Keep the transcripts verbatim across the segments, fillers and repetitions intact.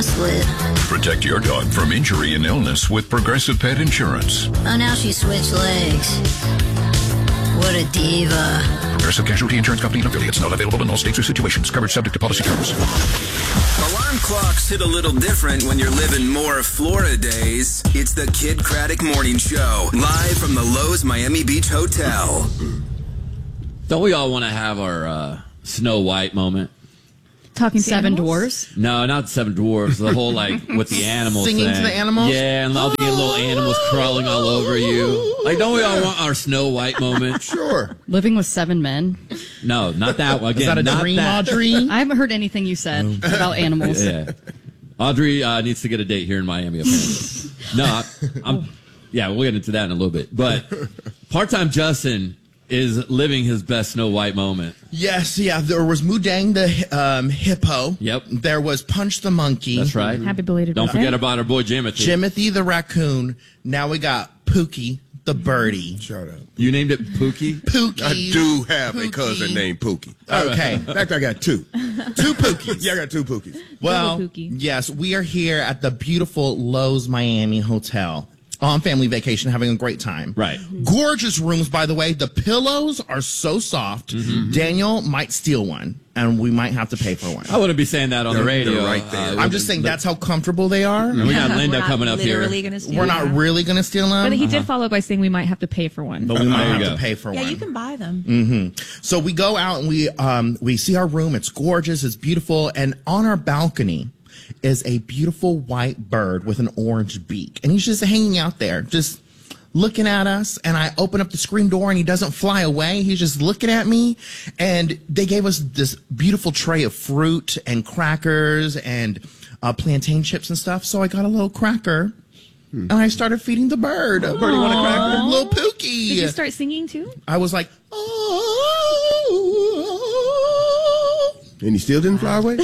house lid. Protect your dog from injury and illness with Progressive Pet Insurance. Oh, now she switched legs. What a diva. Progressive Casualty Insurance Company and affiliates. Not available in all states or situations. Coverage subject to policy terms. Alarm clocks hit a little different when you're living more Florida days. It's the Kid Craddock Morning Show, live from the Lowe's Miami Beach Hotel. Don't we all want to have our uh, Snow White moment? Talking to Seven animals? Dwarfs? No, not Seven Dwarfs. The whole, like, with the animals Singing thing. to the animals? Yeah, and all the little animals crawling all over you. Like, don't we all want our Snow White moment? Sure. Living with seven men? No, not that one. Again, Is that a not dream, that. Audrey? I haven't heard anything you said about animals. Yeah. Audrey uh, needs to get a date here in Miami, apparently. No, I, I'm... Yeah, we'll get into that in a little bit. But part-time Justin is living his best Snow White moment. Yes, yeah. There was Mudang the um, hippo. Yep. There was Punch the monkey. That's right. Happy belated Don't birthday. forget about our boy Jimothy. Jimothy the raccoon. Now we got Pookie the birdie. Shout out. You named it Pookie? Pookie. I do have Pookie. a cousin named Pookie. Okay. In fact, I got two. Two Pookies. Yeah, I got two Pookies. Well, Pookie. yes, we are here at the beautiful Lowe's Miami Hotel on family vacation, having a great time. Right. Gorgeous rooms, by the way. The pillows are so soft. Mm-hmm. Daniel might steal one, and we might have to pay for one. I wouldn't be saying that on the They're- radio. they're right there. I'm just saying that's how comfortable they are. And we got We're Linda not coming up here. literally Gonna steal We're not them. really going to steal them, But he did follow up by saying we might have to pay for one. but we might There you have go. to pay for Yeah, one. you can buy them. Mm-hmm. So we go out and we um we see our room. It's gorgeous. It's beautiful. And on our balcony is a beautiful white bird with an orange beak, and he's just hanging out there, just looking at us. And I open up the screen door, and he doesn't fly away. He's just looking at me. And they gave us this beautiful tray of fruit and crackers and uh, plantain chips and stuff. So I got a little cracker. And I started feeding the bird. A birdie want a cracker? Little Pookie. Did you start singing too? I was like, oh. And he still didn't fly away? No.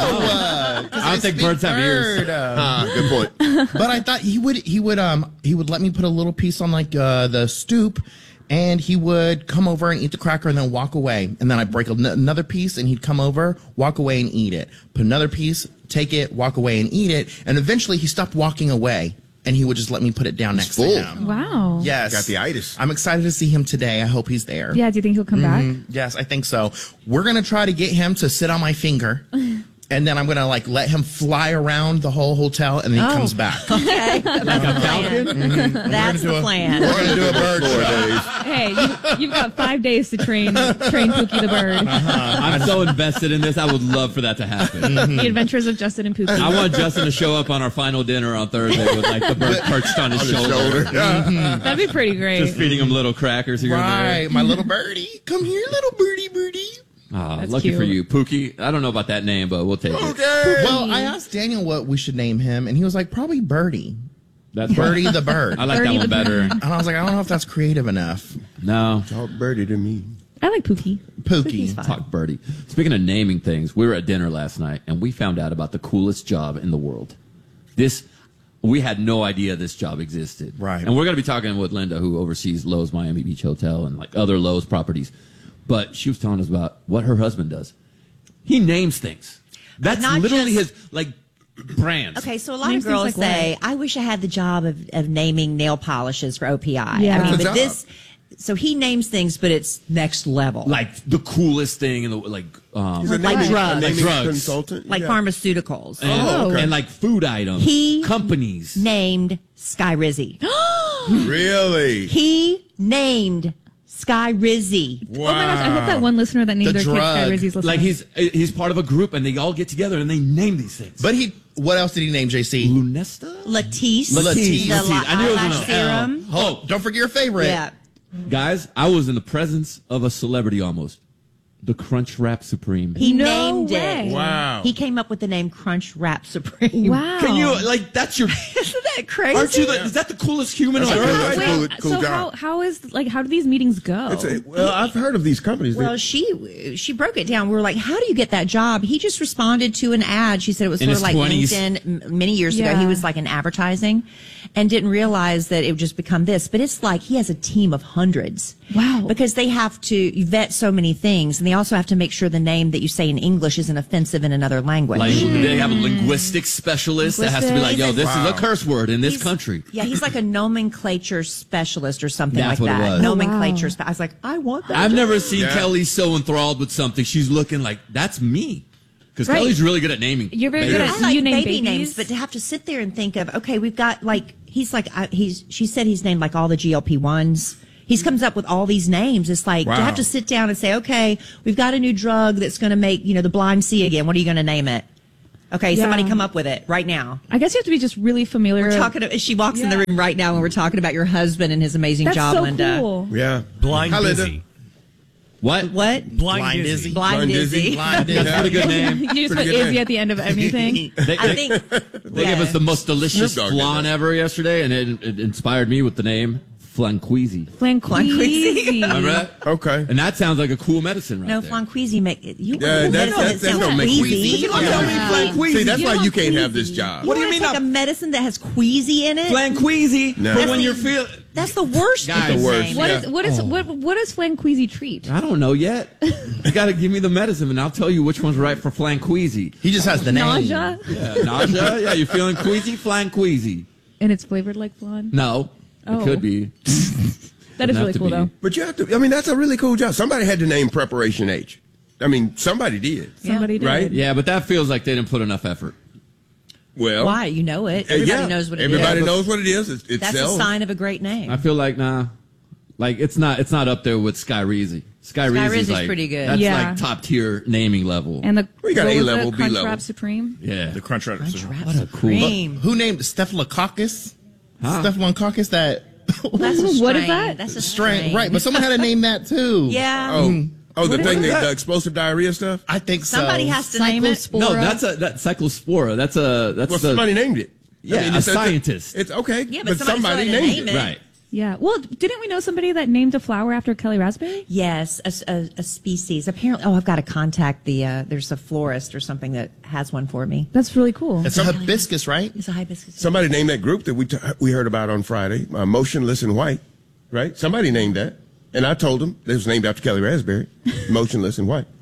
Uh, I don't think birds have ears. Ah, good point. But I thought he would, he would, um, he would let me put a little piece on like, uh, the stoop, and he would come over and eat the cracker and then walk away. And then I'd break an- another piece, and he'd come over, walk away and eat it. Put another piece, take it, walk away and eat it. And eventually he stopped walking away, and he would just let me put it down next full. to him. Wow. Yes. Got the itis. I'm excited to see him today. I hope he's there. Yeah, do you think he'll come back? Yes, I think so. We're going to try to get him to sit on my finger. And then I'm going to like let him fly around the whole hotel, and then he Oh. comes back. Okay. That's the plan. That's the plan. We're going to do a bird Four show. days. Hey, you, you've got five days to train train Pookie the bird. I'm so invested in this. I would love for that to happen. The Adventures of Justin and Pookie. I want Justin to show up on our final dinner on Thursday with like the bird perched on his On his shoulder. shoulder. Yeah. That'd be pretty great. Just feeding him little crackers here and there. Right, my little birdie. Come here, little birdie, birdie. Ah, That's lucky for cute. you. Pookie. I don't know about that name, but we'll take it. Okay. Well, I asked Daniel what we should name him, and he was like, probably Birdie. That's Birdie the bird. I like Birdie that one the better. And I was like, I don't know if that's creative enough. No. Talk birdie to me. I like Pookie. Pookie. Talk birdie. Speaking of naming things, we were at dinner last night, and we found out about the coolest job in the world. This, we had no idea this job existed. Right. And we're going to be talking with Linda, who oversees Lowe's Miami Beach Hotel and like other Lowe's properties. But she was telling us about what her husband does. He names things. That's not literally just- his, like, brands. Okay, so a lot Names of girls things like say, I wish I had the job of, of naming nail polishes for O P I. Yeah. I mean, That's a but job. this, so he names things, but it's next level. Like the coolest thing in the, like, um, He's a Like naming- drugs. a naming Like drugs. consultant. like Yeah. pharmaceuticals. and, Oh, okay. and like food items. He- companies. Named Sky Rizzy. Really? He named Sky Rizzy. Oh my gosh, I hope that one listener that named The their kid Sky drug. Rizzy's listening. Like he's he's part of a group and they all get together and they name these things. But he, what else did he name, J C? Lunesta? Latisse. Latisse. The Latisse. I knew it was eyelash an L. serum. Oh, don't forget your favorite. Yeah. Guys, I was in the presence of a celebrity almost. The Crunch Wrap Supreme. He No named way. it. Wow. He came up with the name Crunch Wrap Supreme. Wow. Can you like that's your Isn't that that crazy? Aren't you the, is that the coolest human on That's a cool- earth? that's a cool- Wait, cool so job. how how is like how do these meetings go? It's a, well, I've heard of these companies. Well, that, she she broke it down. We were like, "How do you get that job?" He just responded to an ad. She said it was In sort his of like twenties. LinkedIn m- many years ago. Yeah. He was like in advertising, and didn't realize that it would just become this. But it's like he has a team of hundreds. Wow. Because they have to vet so many things, and they also have to make sure the name that you say in English isn't offensive in another language. Like they have a linguistics specialist that has to be like, yo, this is a curse word in this He's- country. Yeah, he's like a nomenclature specialist or something That's like what it that. was. Nomenclature. Oh, spe- I was like, I want that. I've job. never seen Yeah. Kelly so enthralled with something. She's looking like, that's me. Because Right. Kelly's really good at naming. You're very babies. good at- I Do like you name baby babies? names, but to have to sit there and think of, okay, we've got like, he's like, I, he's, she said he's named like all the G L P ones. He's comes up with all these names. It's like, Wow. to have to sit down and say, okay, we've got a new drug that's going to make, you know, the blind see again. What are you going to name it? Okay, Yeah. somebody come up with it right now. I guess you have to be just really familiar. We're talking, to, she walks in the Yeah. room right now and we're talking about your husband and his amazing That's job, so Linda. cool. yeah. Blind Hi, Linda. Dizzy. What? What? Blind, Blind Dizzy. Dizzy. Blind, Blind Dizzy. Dizzy. Blind That's a pretty good name. You just Pretty put good Izzy name. at the end of anything. They, I they- think they gave us the most delicious Snoop Dogg did flan that. ever yesterday, and it, it inspired me with the name Flanqueezy. Flanqueezy. Remember that? Okay. And that sounds like a cool medicine right no, there. Flanqueezy make it. You Yeah, medicine that's- that that's- that's sounds no make queasy. queasy. You don't tell me Flanqueezy. See, that's You why don't you can't have queasy. this job. What do you wanna mean take not- a medicine that has queasy in it? Flanqueezy. No. For That's when the- you're feel. That's the worst. Guys. name. The worst. What Yeah. is what is what what does Flanqueezy treat? I don't know yet. You got to give me the medicine, and I'll tell you which one's right for Flanqueezy. He just has the name. Nausea, Yeah, nausea. Yeah, you feeling queasy? Flanqueezy. and it's flavored like flan. No, Oh. it could be. That is Doesn't really have to cool be. though. But you have to, I mean, that's a really cool job. Somebody had to name Preparation H. I mean, somebody did. Somebody did. Right? Yeah, but that feels like they didn't put enough effort. Well, Why? You know it. uh, Everybody yeah. knows what it Everybody is. knows what it is. It, it That's sells. a sign of a great name. I feel like nah, like it's not it's not up there with Sky Reezy. Sky Reezy's Reezy's like pretty good. That's Yeah. like top tier naming level. And the We got what was A-level, it? B-level. Crunchwrap Supreme. yeah, The Crunch Wrap. What a cool- Who named Staphylococcus? Huh? Staphylococcus that That's a strain. What is that? That's a strain, strain. right? But someone had to name that too. Yeah. Oh, oh, the What thing, is that, that? the explosive diarrhea stuff? I think so. Somebody has to name it. Cyclospora. no, that's a that cyclospora. That's a that's Well, the somebody named it. Yeah, a it's- it's- scientist. It's okay, Yeah, but, but somebody somebody still had to named name it. it. right. Yeah. Well, didn't we know somebody that named a flower after Kelly Raspberry? Yes, a, a, a species. Apparently, oh, I've got to contact the. Uh, there's a florist or something that has one for me. That's really cool. It's a hibiscus, right? It's a hibiscus. Somebody named that group that we t- we heard about on Friday, uh, Motionless in White, right? Somebody named that, and I told them it was named after Kelly Raspberry, Motionless in White.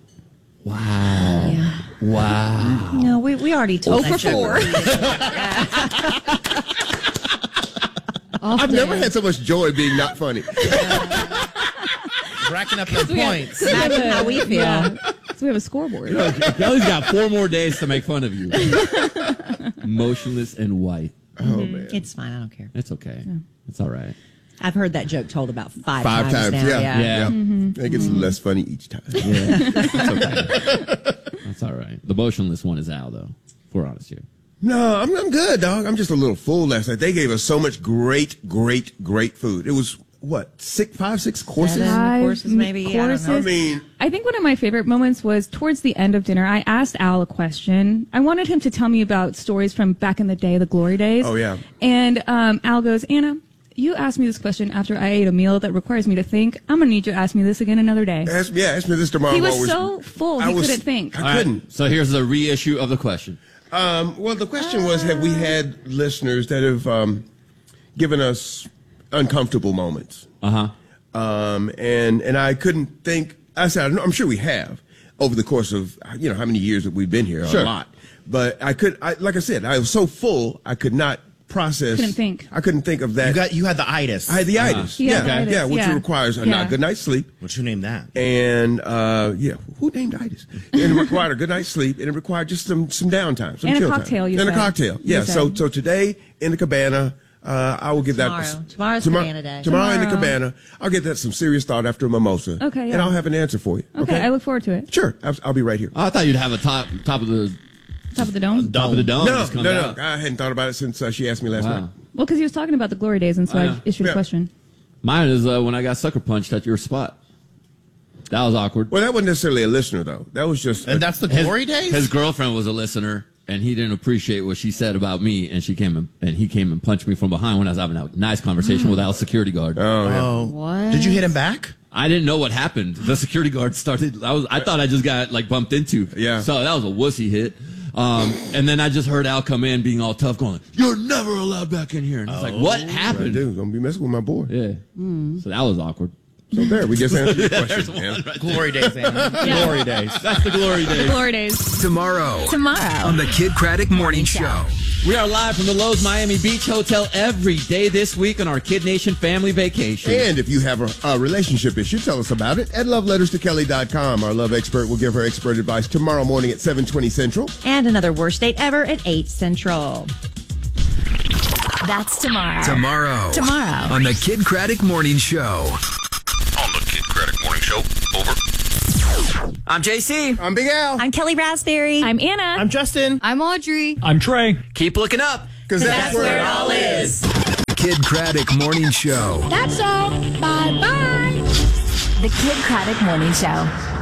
Wow. Yeah. Wow. No, we we already told Oh that for joke. I've never had so much joy being not funny. Racking up the points. Imagine how we feel. Yeah. So we have a scoreboard. Kelly's got four more days to make fun of you. Motionless and white. Oh man, It's fine. I don't care. It's okay. It's all right. I've heard that joke told about five, five times, now. yeah, Yeah. Yeah. I think it's less funny each time. It's okay. That's all right. The motionless one is Al, though. If we're honest here. No, I'm, I'm good, dog. I'm just a little full last night. They gave us so much great, great, great food. It was what six, five, six courses. Seven. Five courses, maybe? I don't know. Courses. I mean, I think one of my favorite moments was towards the end of dinner. I asked Al a question. I wanted him to tell me about stories from back in the day, the glory days. Oh, yeah. And um, Al goes, Anna, you asked me this question after I ate a meal that requires me to think. I'm going to need you to ask me this again another day. ask, yeah, ask me this tomorrow. He was while we're- so full, I he was- couldn't think. I All right, couldn't. so here's the reissue of the question. Um, well, the question was, have we had listeners that have um, given us uncomfortable moments? Uh huh. Um, and and I couldn't think. I said, I'm sure we have over the course of you know how many years that we've been here, Sure. a lot. But I could, I, like I said, I was so full, I could not process. Couldn't think. I couldn't think of that. You got you had the itis. I had the itis. He Yeah, had the itis, yeah, which yeah. requires a Yeah. not good night's sleep. What you name that? And uh, yeah, who named itis? And it required a good night's sleep, and it required just some some downtime, some And a chill cocktail, time. you and said. a cocktail. You Yeah. So said. so today in the cabana, uh, I will give Tomorrow. that Tomorrow's tomorrow, cabana day. Tomorrow, in the Tomorrow. cabana, I'll get that some serious thought after a mimosa. Okay, And yeah. I'll have an answer for you. Okay, Okay. I look forward to it. Sure, I'll, I'll be right here. I thought you'd have a top top of the Top of the dome. top of the dome. no, just no, comes no, out. I hadn't thought about it since uh, she asked me last Wow. night. Well, because he was talking about the glory days, and so Oh, I yeah. issued Yeah. a question. Mine is uh, when I got sucker punched at your spot. That was awkward. Well, that wasn't necessarily a listener though. That was just And that's the His- glory days? His girlfriend was a listener, and he didn't appreciate what she said about me, and she came and, and he came and punched me from behind when I was having a nice conversation with our security guard. Oh, yeah. Oh, What? Did you hit him back? I didn't know what happened. The security guard started. I was. I thought I just got like bumped into. Yeah. So that was a wussy hit. Um, and then I just heard Al come in being all tough, going, "You're never allowed back in here." And it's like, what I happened? do. Gonna be messing with my boy. Yeah. So that was awkward. So there, we just answered your question. man. Glory days, Anna. Glory days. That's the glory days. Glory days. Tomorrow. Tomorrow. On the Kid Craddock Morning Show. We are live from the Lowe's Miami Beach Hotel every day this week on our Kid Nation family vacation. And if you have a, a relationship issue, tell us about it at love letters to kelly dot com. Our love expert will give her expert advice tomorrow morning at seven twenty Central. And another worst date ever at eight Central. That's tomorrow. Tomorrow. Tomorrow. On the Kid Craddock Morning Show. On the Kid Craddock Morning Show. Over. I'm J C. I'm Big Al. I'm Kelly Raspberry. I'm Anna. I'm Justin. I'm Audrey. I'm Trey. Keep looking up. Because that's, where it all is. Kid Craddock Morning Show. That's all. Bye bye. The Kid Craddock Morning Show.